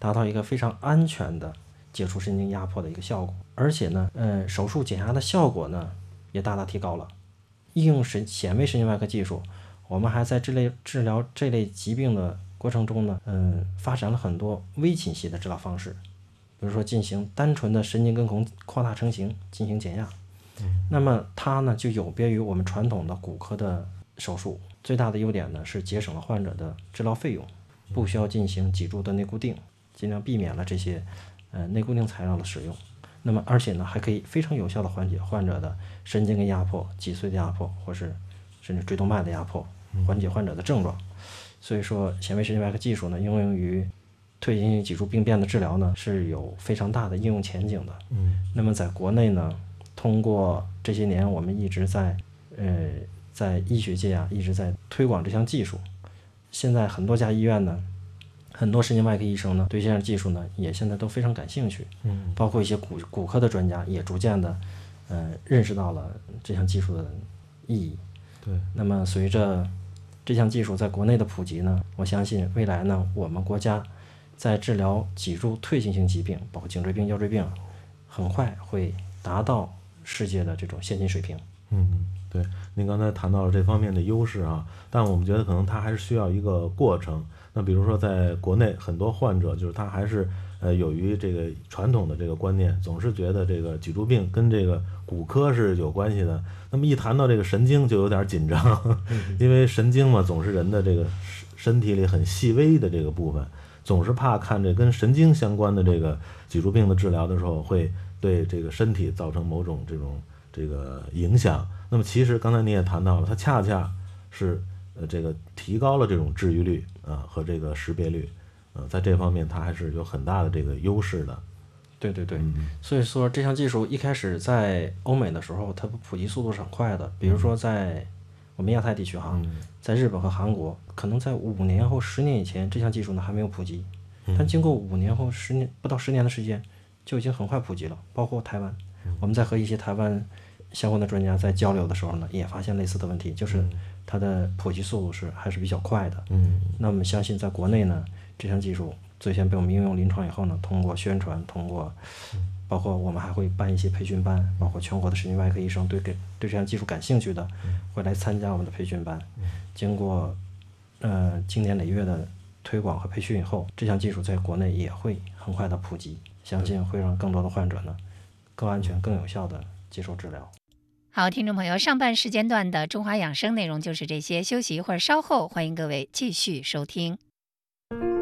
达到一个非常安全的解除神经压迫的一个效果。而且呢，手术减压的效果呢也大大提高了。应用显微神经外科技术，我们还在治疗这类疾病的过程中呢，发展了很多微侵袭的治疗方式，比如说进行单纯的神经根孔扩大成型进行减压。那么它呢就有别于我们传统的骨科的手术，最大的优点呢是节省了患者的治疗费用，不需要进行脊柱的内固定，尽量避免了这些内固定材料的使用。那么而且呢还可以非常有效的缓解患者的神经根压迫、脊髓的压迫，或是甚至椎动脉的压迫，缓解患者的症状。所以说显微神经外科技术呢应用于退行性脊柱病变的治疗呢是有非常大的应用前景的。那么在国内呢，通过这些年我们一直在医学界一直在推广这项技术。现在很多家医院呢，很多神经外科医生呢对这项技术呢也现在都非常感兴趣，包括一些骨科的专家也逐渐的认识到了这项技术的意义。 对， 那么随着这项技术在国内的普及呢，我相信未来呢我们国家在治疗脊柱退行性疾病，包括颈椎病、腰椎病，很快会达到世界的这种先进水平。 对，您刚才谈到了这方面的优势啊，但我们觉得可能它还是需要一个过程。那比如说在国内很多患者就是他还是由于这个传统的这个观念，总是觉得这个脊柱病跟这个骨科是有关系的，那么一谈到这个神经就有点紧张，因为神经嘛总是人的这个身体里很细微的这个部分，总是怕看这跟神经相关的这个脊柱病的治疗的时候会对这个身体造成某种这个影响。那么其实刚才你也谈到了，它恰恰是这个提高了这种治愈率和这个识别率，在这方面它还是有很大的这个优势的。 对，所以说这项技术一开始在欧美的时候，它普及速度是很快的。比如说在我们亚太地区在日本和韩国，可能在5年后、10年以前，这项技术呢还没有普及，但经过5年后10年不到10年的时间，就已经很快普及了。包括台湾，我们在和一些台湾相关的专家在交流的时候呢，也发现类似的问题，就是它的普及速度还是比较快的。那我们相信在国内呢，这项技术最先被我们应用临床以后呢，通过宣传，包括我们还会办一些培训班，包括全国的神经外科医生对这项技术感兴趣的会来参加我们的培训班。经过经年累月的推广和培训以后，这项技术在国内也会很快的普及，相信会让更多的患者呢更安全、更有效的接受治疗。 好，听众朋友，上半时间段的中华养生内容就是这些，休息一会儿，稍后欢迎各位继续收听。